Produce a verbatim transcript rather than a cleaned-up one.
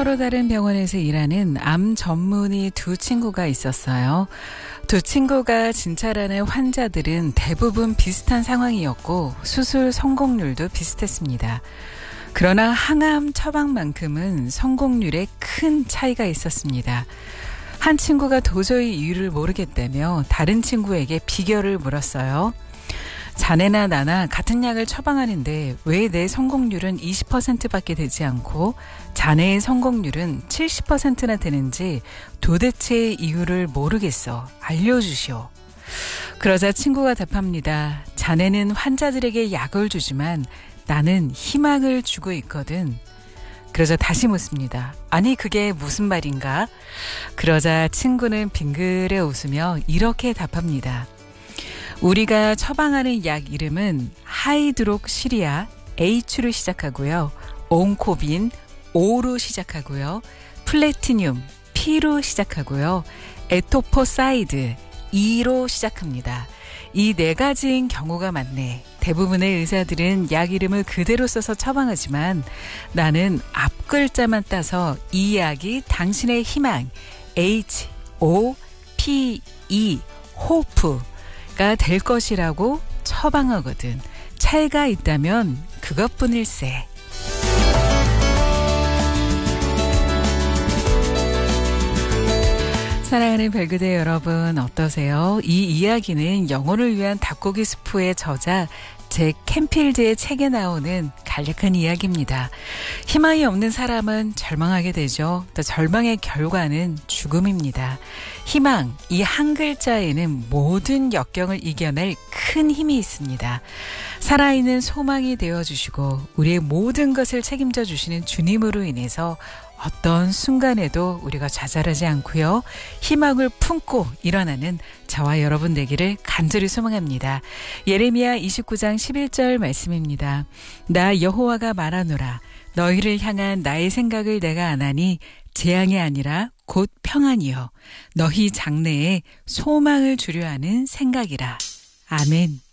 서로 다른 병원에서 일하는 암 전문의 두 친구가 있었어요. 두 친구가 진찰하는 환자들은 대부분 비슷한 상황이었고 수술 성공률도 비슷했습니다. 그러나 항암 처방만큼은 성공률에 큰 차이가 있었습니다. 한 친구가 도저히 이유를 모르겠다며 다른 친구에게 비결을 물었어요. 자네나 나나 같은 약을 처방하는데 왜 내 성공률은 이십 퍼센트밖에 되지 않고 자네의 성공률은 칠십 퍼센트나 되는지 도대체 이유를 모르겠어. 알려주시오. 그러자 친구가 답합니다. 자네는 환자들에게 약을 주지만 나는 희망을 주고 있거든. 그러자 다시 묻습니다. 아니 그게 무슨 말인가? 그러자 친구는 빙그레 웃으며 이렇게 답합니다. 우리가 처방하는 약 이름은 하이드록시리아 H로 시작하고요. 온코빈 O로 시작하고요. 플래티늄 P로 시작하고요. 에토포사이드 E로 시작합니다. 이 네 가지인 경우가 많네. 대부분의 의사들은 약 이름을 그대로 써서 처방하지만 나는 앞 글자만 따서 이 약이 당신의 희망 H, O, P, E, 호프가 될 것이라고 처방하거든. 차이가 있다면 그것뿐일세. 사랑하는 별그대 여러분 어떠세요? 이 이야기는 영혼을 위한 닭고기 스프의 저자 잭 캔필드의 책에 나오는 간략한 이야기입니다. 희망이 없는 사람은 절망하게 되죠. 또 절망의 결과는 죽음입니다. 희망, 이 한 글자에는 모든 역경을 이겨낼 큰 힘이 있습니다. 살아있는 소망이 되어주시고 우리의 모든 것을 책임져 주시는 주님으로 인해서 어떤 순간에도 우리가 좌절하지 않고요. 희망을 품고 일어나는 저와 여러분 되기를 간절히 소망합니다. 예레미야 이십구 장 십일 절 말씀입니다. 나 여호와가 말하노라. 너희를 향한 나의 생각을 내가 아나니 재앙이 아니라 곧 평안이요. 너희 장래에 소망을 주려 하는 생각이라. 아멘.